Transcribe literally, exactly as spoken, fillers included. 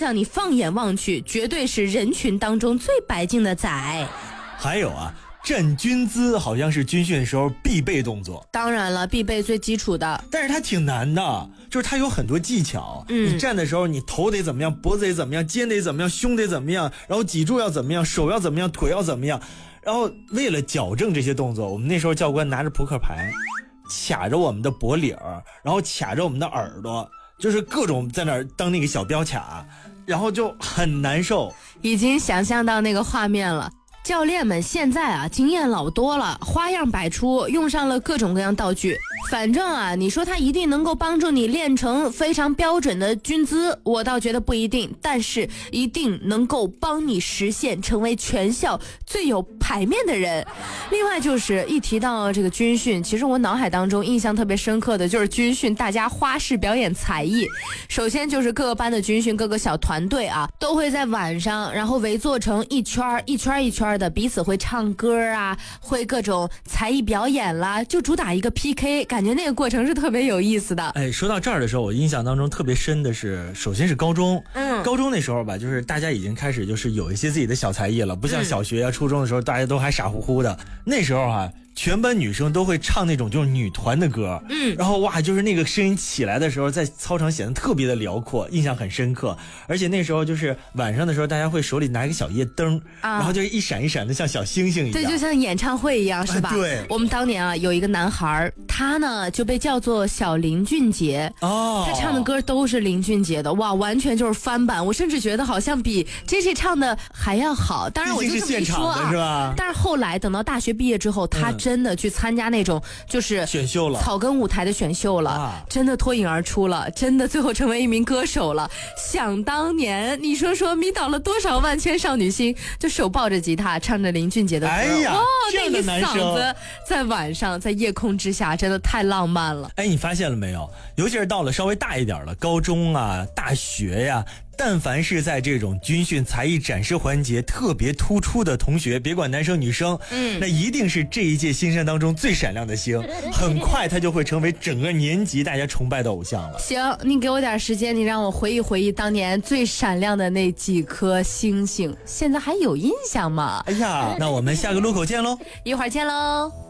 上你放眼望去，绝对是人群当中最白净的仔。 还有啊，站军姿好像是军训的时候必备动作。 当然了，必备最基础的， 但是它挺难的，就是它有很多技巧。嗯，你站的时候，你头得怎么样，脖子得怎么样，肩得怎么样，胸得怎么样，然后脊柱要怎么样，手要怎么样，腿要怎么样。然后为了矫正这些动作，我们那时候教官拿着扑克牌，卡着我们的脖领，然后卡着我们的耳朵，就是各种在那儿当那个小标卡，然后就很难受。 已经想象到那个画面了。教练们现在啊经验老多了，花样百出，用上了各种各样道具。反正啊，你说他一定能够帮助你练成非常标准的军姿，我倒觉得不一定，但是一定能够帮你实现成为全校最有排面的人。另外就是一提到这个军训，其实我脑海当中印象特别深刻的就是军训大家花式表演才艺。首先就是各个班的军训，各个小团队啊都会在晚上，然后围坐成一圈一圈一圈的，彼此会唱歌啊，会各种才艺表演啦，就主打一个 P K， 感觉那个过程是特别有意思的。 哎，说到这儿的时候，我印象当中特别深的是，首先是高中，嗯，高中那时候吧，就是大家已经开始就是有一些自己的小才艺了，不像小学啊、嗯、初中的时候，大家都还傻乎乎的。那时候啊，全班女生都会唱那种就是女团的歌，嗯，然后哇，就是那个声音起来的时候，在操场显得特别的辽阔，印象很深刻。而且那时候就是晚上的时候，大家会手里拿一个小夜灯，啊、然后就一闪一闪的，像小星星一样。 对，就像演唱会一样，是吧？啊、 对。 我们当年啊，有一个男孩，他呢就被叫做小林俊杰，哦，他唱的歌都是林俊杰的，哇，完全就是翻版。我甚至觉得好像比 J J 唱的还要好。当然我就这么一说啊， 是吧？ 但是后来等到大学毕业之后，他、嗯。真的去参加那种就是选秀了， 草根舞台的选秀了、啊、真的脱颖而出了，真的最后成为一名歌手了。想当年你说说迷倒了多少万千少女心，就手抱着吉他唱着林俊杰的歌， 哎呀， 哦，那一嗓子在晚上在夜空之下真的太浪漫了。 哎，你发现了没有，尤其是到了稍微大一点了，高中啊大学呀、啊，但凡是在这种军训才艺展示环节特别突出的同学，别管男生女生，嗯，那一定是这一届新生当中最闪亮的星，很快他就会成为整个年级大家崇拜的偶像了。 行，你给我点时间，你让我回忆回忆当年最闪亮的那几颗星星，现在还有印象吗？ 哎呀，那我们下个路口见喽， 一会儿见喽。